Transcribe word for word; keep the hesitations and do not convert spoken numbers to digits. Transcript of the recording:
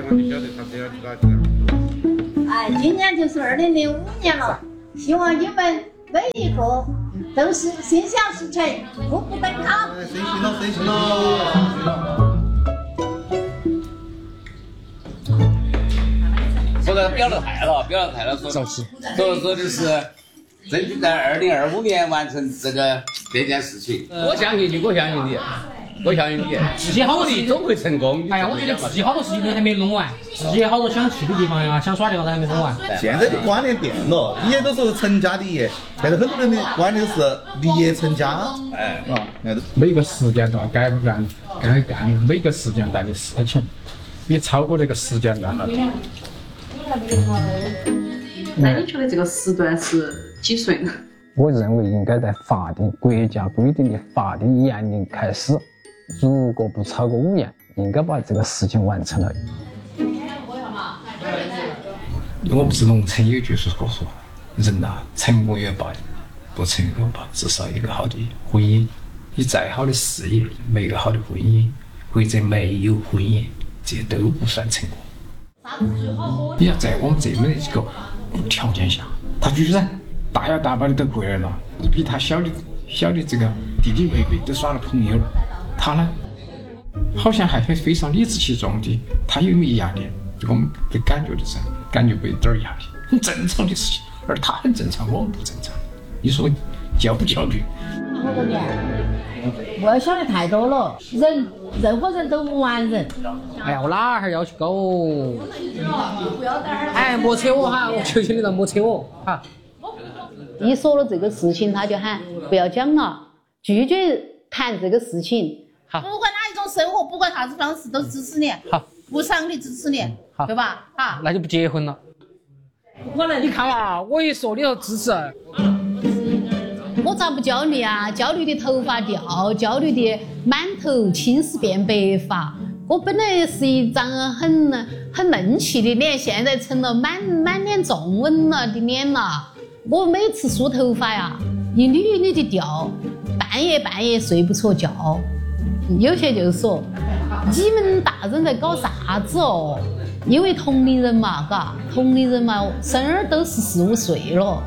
我就晓得他这样子打起来。 哎，今年就是二零零五年了，希望你们每一个都是心想事成，步步登堂。 谁行了？谁行了？ 不是表得太了，表得太了，说所以说就是争取在二零二五年完成这个这件事情。 我相信你，我相信你。我相信你，自己好多事总会成功。哎呀，我觉得自己好多事情都还没弄完，自己好多想去的地方呀，想耍的地方都还没弄完。 现在的观念变了，以前都是成家立业，现在很多人的观念是立业成家。哎，啊， 每个时间段该不干该干每个时间段的事情，别超过这个时间段了。 那你觉得这个时段是几岁呢？ 我认为应该在法定国家规定的法定年龄开始。如果不超过五年，应该把这个事情完成了。我不是农村有句说说，人呐，成功也罢，不成功吧，至少有个好的婚姻。你再好的事业，没有好的婚姻，或者没有婚姻，这都不算成功。你要在我们这么一个条件下，他居然大摇大摆的都回来了，比他小的小的这个弟弟妹妹都耍了朋友了。他呢，好像还会非常理直气壮的，他有没有压力？我们的感觉就是感觉没有点压力，很正常的事情。而他很正常，我们不正常。你说焦不焦虑？ 我的娘，我要晓得太多了，人任何人都不完人。 哎呀，我哪还要求高哦？哎，莫扯我哈，我求求你了，莫扯我哈。 一说了这个事情，他就喊不要讲了，拒绝谈这个事情。 不管哪一种生活，不管啥子方式，都支持你。 好， 无偿的支持你，好，对吧？好， 那就不结婚了。不可能，你看啊，我一说你要支持。 我咋不焦虑啊？焦虑的头发掉，焦虑的满头青丝变白发。我本来是一张很很嫩气的脸，现在成了满满脸皱纹了的脸了。我每次梳头发呀，一缕一缕的掉，半夜半夜睡不着觉。有些就说你们大人在搞啥子哦？因为同龄人嘛，嘎，同龄人嘛，生儿都是四五岁了。